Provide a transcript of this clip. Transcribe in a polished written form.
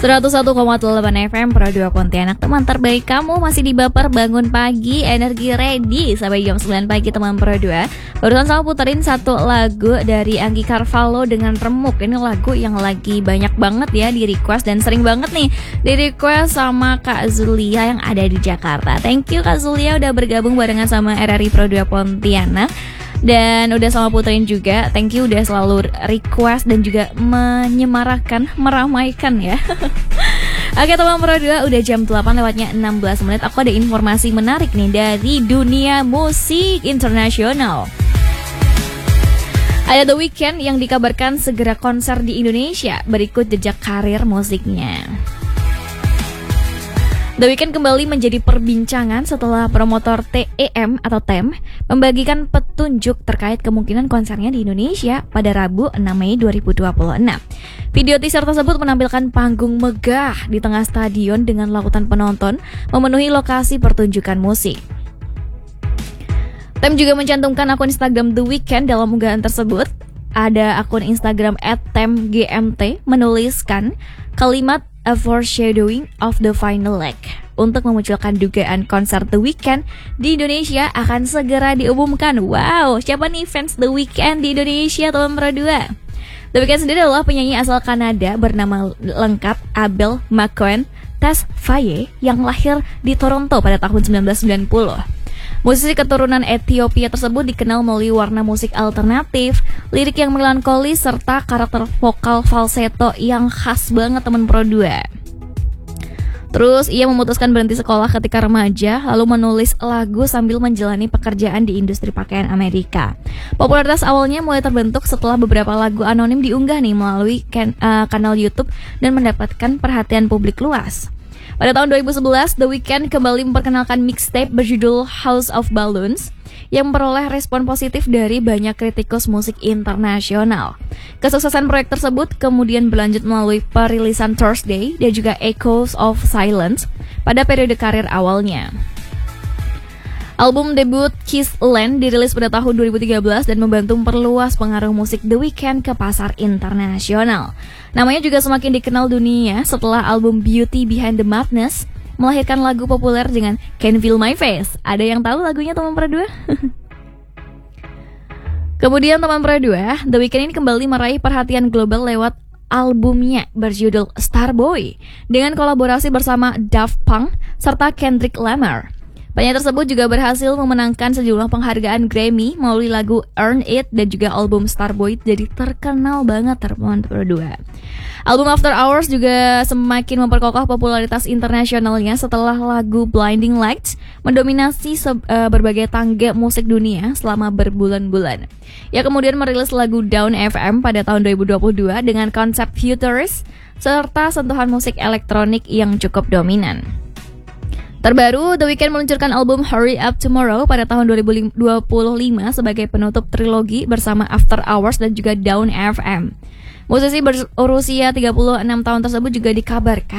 101,8 FM Pro 2 Pontianak. Teman terbaik kamu masih di Baper Bangun Pagi, energi ready sampai jam 9 pagi teman Pro 2. Barusan sama puterin satu lagu dari Anggi Carvalho dengan Remuk. Ini lagu yang lagi banyak banget ya di request dan sering banget nih di request sama Kak Zulia yang ada di Jakarta. Thank you Kak Zulia udah bergabung barengan sama RRI Pro 2 Pontianak. Dan udah sama puterin juga. Thank you udah selalu request dan juga menyemarakan, meramaikan ya. Oke teman Pro 2, udah jam 8 lewatnya 16 menit. Aku ada informasi menarik nih dari dunia musik internasional. Ada The Weeknd yang dikabarkan segera konser di Indonesia. Berikut jejak karir musiknya. The Weeknd kembali menjadi perbincangan setelah promotor TEM atau TEM membagikan petunjuk terkait kemungkinan konsernya di Indonesia pada Rabu 6 Mei 2026. Video teaser tersebut menampilkan panggung megah di tengah stadion dengan lautan penonton memenuhi lokasi pertunjukan musik. TEM juga mencantumkan akun Instagram The Weeknd dalam unggahan tersebut. Ada akun Instagram @temgmt menuliskan kalimat "a foreshadowing of the final leg" untuk memunculkan dugaan konser The Weeknd di Indonesia akan segera diumumkan. Wow, siapa nih fans The Weeknd di Indonesia teman Pro 2? The Weeknd sendiri adalah penyanyi asal Kanada bernama lengkap Abel McCohen Tesfaye yang lahir di Toronto pada tahun 1990. Musisi keturunan Ethiopia tersebut dikenal melalui warna musik alternatif, lirik yang melankolis, serta karakter vokal falsetto yang khas banget teman Pro 2. Terus ia memutuskan berhenti sekolah ketika remaja, lalu menulis lagu sambil menjalani pekerjaan di industri pakaian Amerika. Popularitas awalnya mulai terbentuk setelah beberapa lagu anonim diunggah nih melalui kanal YouTube dan mendapatkan perhatian publik luas. Pada tahun 2011, The Weeknd kembali memperkenalkan mixtape berjudul House of Balloons yang memperoleh respon positif dari banyak kritikus musik internasional. Kesuksesan proyek tersebut kemudian berlanjut melalui perilisan Thursday dan juga Echoes of Silence pada periode karir awalnya. Album debut Kiss Land dirilis pada tahun 2013 dan membantu memperluas pengaruh musik The Weeknd ke pasar internasional. Namanya juga semakin dikenal dunia setelah album Beauty Behind the Madness melahirkan lagu populer dengan Can Feel My Face. Ada yang tahu lagunya teman Pro 2? Kemudian teman Pro 2, The Weeknd ini kembali meraih perhatian global lewat albumnya berjudul Starboy dengan kolaborasi bersama Daft Punk serta Kendrick Lamar. Penyanyi tersebut juga berhasil memenangkan sejumlah penghargaan Grammy melalui lagu Earn It dan juga album Starboy jadi terkenal banget teman Pro 2. Album After Hours juga semakin memperkokoh popularitas internasionalnya setelah lagu Blinding Lights mendominasi berbagai tangga musik dunia selama berbulan-bulan. Ia kemudian merilis lagu Down FM pada tahun 2022 dengan konsep futurist serta sentuhan musik elektronik yang cukup dominan. Terbaru, The Weeknd meluncurkan album Hurry Up Tomorrow pada tahun 2025 sebagai penutup trilogi bersama After Hours dan juga Down FM. Musisi berusia 36 tahun tersebut juga dikabarkan